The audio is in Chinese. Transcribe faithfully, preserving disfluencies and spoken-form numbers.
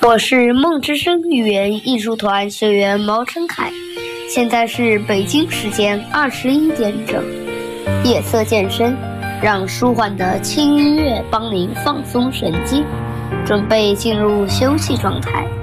我是梦之声语言艺术团学员毛晨凯，现在是北京时间二十一点整。夜色渐深，让舒缓的轻音乐帮您放松神经，准备进入休息状态。